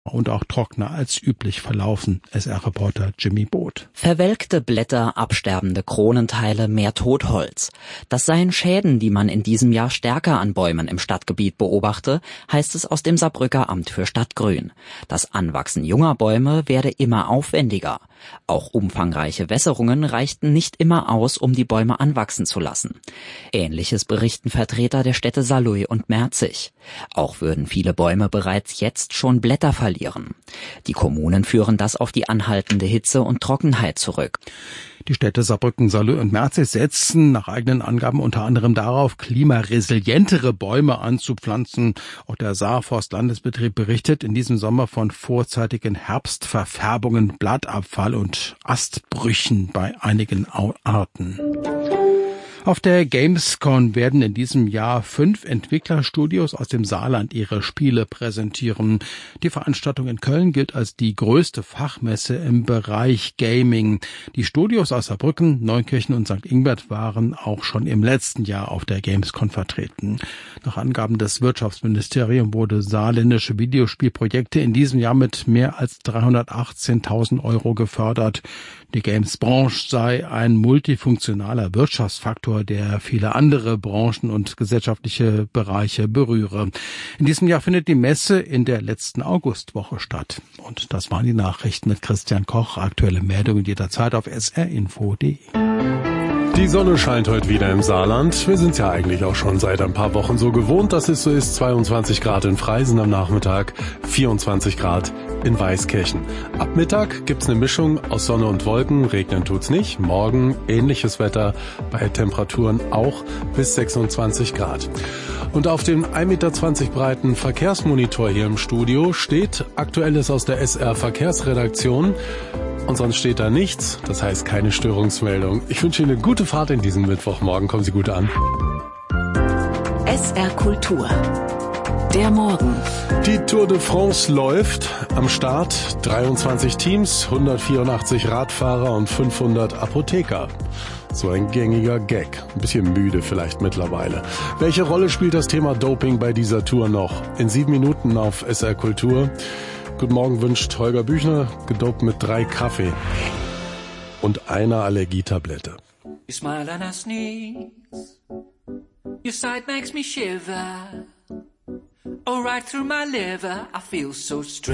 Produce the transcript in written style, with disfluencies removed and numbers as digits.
und auch trockener als üblich verlaufen. SR-Reporter Jimmy Boot. Verwelkte Blätter, absterbende Kronenteile, mehr Totholz. Das seien Schäden, die man in diesem Jahr stärker an Bäumen im Stadtgebiet beobachte, heißt es aus dem Saarbrücker Amt für Stadtgrün. Das Anwachsen junger Bäume werde immer aufwendiger. Auch umfangreiche Wässerungen reichten nicht immer aus, um die Bäume anwachsen zu lassen. Ähnliches berichten Vertreter der Städte Saarlouis und Merzig. Auch würden viele Bäume bereits jetzt schon Blätter verlieren. Die Kommunen führen das auf die anhaltende Hitze und Trockenheit zurück. Die Städte Saarbrücken, Saarlouis und Merzig setzen nach eigenen Angaben unter anderem darauf, klimaresilientere Bäume anzupflanzen. Auch der Saarforst-Landesbetrieb berichtet in diesem Sommer von vorzeitigen Herbstverfärbungen, Blattabfall und Astbrüchen bei einigen Arten. Auf der Gamescom werden in diesem Jahr 5 Entwicklerstudios aus dem Saarland ihre Spiele präsentieren. Die Veranstaltung in Köln gilt als die größte Fachmesse im Bereich Gaming. Die Studios aus Saarbrücken, Neunkirchen und St. Ingbert waren auch schon im letzten Jahr auf der Gamescom vertreten. Nach Angaben des Wirtschaftsministeriums wurde saarländische Videospielprojekte in diesem Jahr mit mehr als 318.000 € gefördert. Die Games-Branche sei ein multifunktionaler Wirtschaftsfaktor, der viele andere Branchen und gesellschaftliche Bereiche berühre. In diesem Jahr findet die Messe in der letzten Augustwoche statt. Und das waren die Nachrichten mit Christian Koch. Aktuelle Meldungen jederzeit auf srinfo.de. Die Sonne scheint heute wieder im Saarland. Wir sind es ja eigentlich auch schon seit ein paar Wochen so gewohnt, dass es so ist. 22 Grad in Freisen am Nachmittag, 24 Grad in Weißkirchen. Ab Mittag gibt's eine Mischung aus Sonne und Wolken. Regnen tut's nicht. Morgen ähnliches Wetter bei Temperaturen auch bis 26 Grad. Und auf dem 1,20 Meter breiten Verkehrsmonitor hier im Studio steht Aktuelles aus der SR-Verkehrsredaktion. Und sonst steht da nichts, das heißt keine Störungsmeldung. Ich wünsche Ihnen eine gute Fahrt in diesem Mittwochmorgen. Kommen Sie gut an. SR Kultur. Der Morgen. Die Tour de France läuft. Am Start 23 Teams, 184 Radfahrer und 500 Apotheker. So ein gängiger Gag. Ein bisschen müde vielleicht mittlerweile. Welche Rolle spielt das Thema Doping bei dieser Tour noch? In 7 Minuten auf SR Kultur. Guten Morgen wünscht Holger Büchner, gedopt mit 3 Kaffee und einer Allergietablette. You smile and I sneeze. Your sight makes me shiver. Oh, right through my liver, I feel so strange.